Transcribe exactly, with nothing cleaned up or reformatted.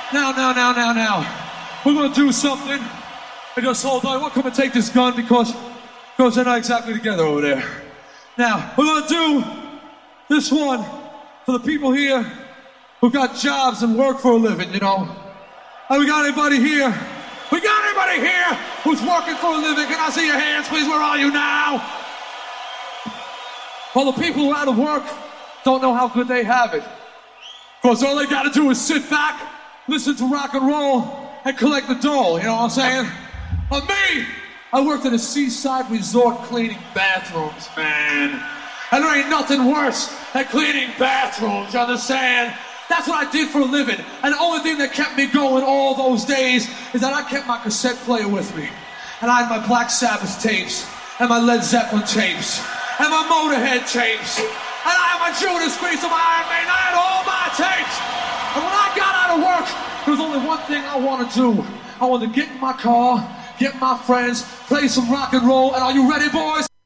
Now, now, now, now, now. We're gonna do something. And just hold on. We'll come and take this gun because, because they're not exactly together over there. Now, we're gonna do this one for the people here who got jobs and work for a living, you know. Have we got anybody here? We got anybody here who's working for a living? Can I see your hands, please? Where are you now? Well, the people who are out of work don't know how good they have it. Because all they gotta do is sit back, listen to rock and roll, and collect the dough, you know what I'm saying? But me, I worked at a seaside resort cleaning bathrooms, man. And there ain't nothing worse than cleaning bathrooms, you understand? That's what I did for a living. And the only thing that kept me going all those days is that I kept my cassette player with me. And I had my Black Sabbath tapes, and my Led Zeppelin tapes, and my Motorhead tapes, and I had my Judas Priest and my Iron Maiden. I had all my tapes. And when I got out of work, there was only one thing I wanted to do. I wanted to get in my car, get my friends, play some rock and roll, and are you ready, boys?